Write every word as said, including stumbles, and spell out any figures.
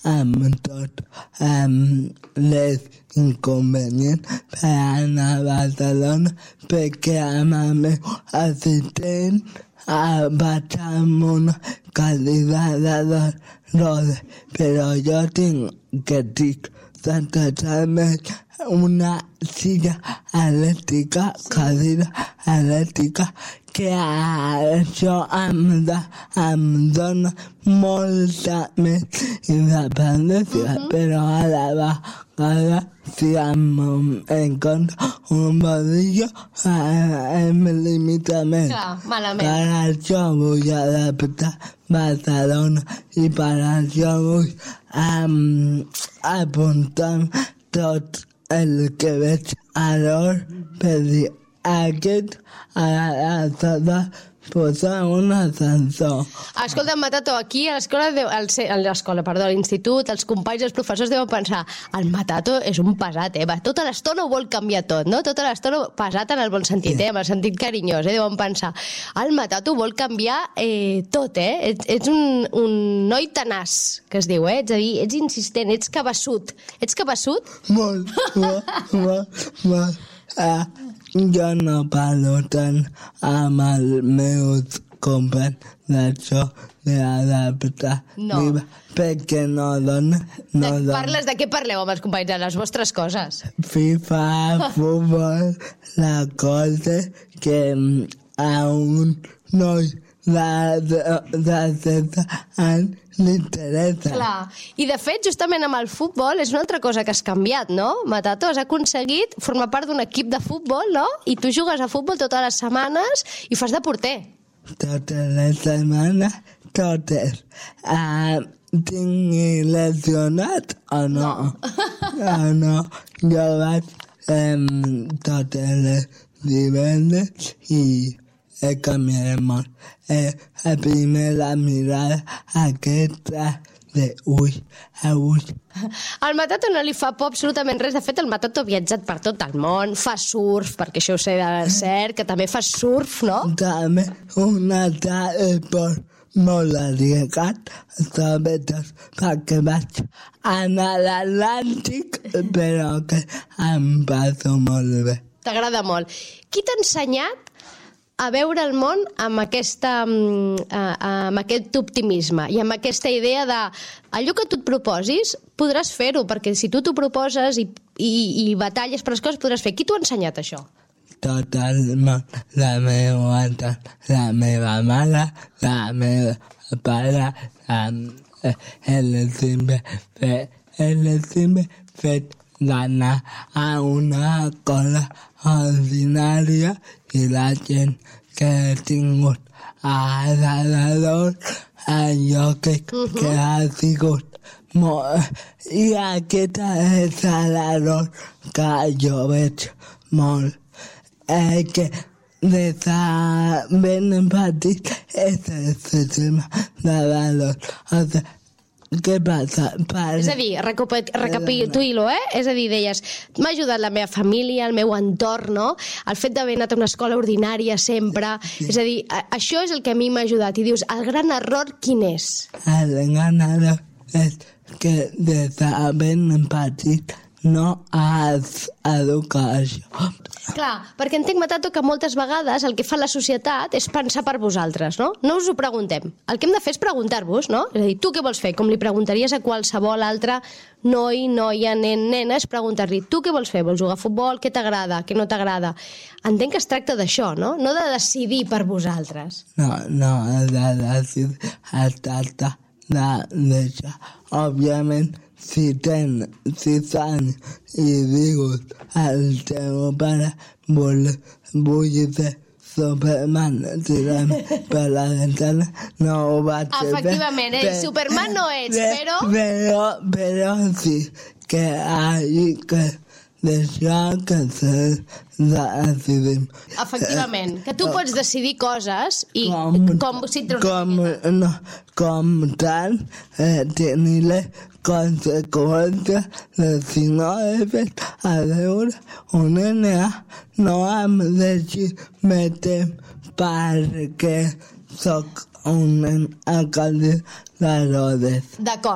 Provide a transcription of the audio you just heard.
amb tot, amb les inconvenients per anar a Barcelona, perquè amb el meu assistent vaig amb una cadira de dos rodes, però jo tinc que tinc totalment una silla elèctrica, cadira elèctrica, que això em, da, em dona molta més independència, uh-huh. però a la vegada si em encontro un bodillo em limita més. Clar, malament. Per això vull adaptar Barcelona i per això vull um, apuntar tot el que veig a l'hora per dir aquest a l'alçada posar un ascensor. Escolta, Matato, aquí a l'escola, a l'escola, perdó, a l'institut, els companys, els professors deuen pensar, el Matato és un pesat, eh? Va, tota l'estona ho vol canviar tot, no? Tota l'estona pesat en el bon sentit, eh? En el sentit carinyós, eh? Deuen pensar, el Matato vol canviar eh, tot, eh? Ets, ets un, un noi tenaç, que es diu, eh? Ets a dir, ets insistent, ets cabeçut. Ets cabeçut? Molt, molt, molt, molt. Ah, jo no parlo tant amb els meus companys d'això d'adaptar no. perquè no dona... No de, dona. Parles de què parleu amb els companys, de les vostres coses? FIFA, futbol, la cosa que a un noi de, de, de setze anys l'interessa. Clar. I de fet, justament amb el futbol és una altra cosa que has canviat, no? Matato, has aconseguit formar part d'un equip de futbol, no? I tu jugues a futbol totes les setmanes i fas de porter. Totes les setmanes, totes. Uh, tinc lesionat o no? No. uh, no. Jo vaig um, totes les divendres i he canviat molt. Eh, a primera mirada aquesta de ull a ull. Al Matato no li fa por absolutament res. De fet, el Matato ha viatjat per tot el món, fa surf, perquè això ho sé de cert, que també fa surf, no? També un altre esport molt arriesgat, sobretot perquè vaig anar a l'Atlàntic, però que em passo molt bé. T'agrada molt. Qui t'ha ensenyat a veure el món amb, aquesta, amb aquest optimisme i amb aquesta idea de allò que tu et proposis podràs fer-ho, perquè si tu t'ho proposes i, i, i batalles per les coses podràs fer. Qui t'ho ha ensenyat, això? Totalment. La meva, la meva mare, la meva pare, el simple fet, el simple fet d'anar a una escola ordinària i la gent que he tingut a l'alrededor, allò que, uh-huh. que ha sigut molt... I aquesta és l'error que jo veig molt. Eh, que des de ben petit és el sistema de valor. O sigui, què passa? Per... És a dir, recapitulo, eh? És a dir, deies, m'ha ajudat la meva família, el meu entorn, no? El fet d'haver anat a una escola ordinària sempre. Sí. És a dir, això és el que a mi m'ha ajudat. I dius, el gran error quin és? El gran error és que des de ben petit no has educat això. Clar, perquè entenc, Matato, que moltes vegades el que fa la societat és pensar per vosaltres, no? No us ho preguntem. El que hem de fer és preguntar-vos, no? És a dir, tu què vols fer? Com li preguntaries a qualsevol altre noi, noia, nen, nena, és preguntar-li, tu què vols fer? Vols jugar a futbol? Què t'agrada? Què no t'agrada? Entenc que es tracta d'això, no? No de decidir per vosaltres. No, no, de decidir es tracta d'això. Òbviament, si tens sis anys i dius al teu pare vull, vull ser Superman tirant per la ventana, no ho vaig fer. Efectivament, eh? Superman no ets, però... Però, però sí que hay que deixar que se decidim. Efectivament, que tu pots decidir coses i com, com si et com, no, com tant eh, tenir les conseqüències de si no he fet a veure un N A no em deixi més temps perquè soc un alcalde de Rodes. D'acord.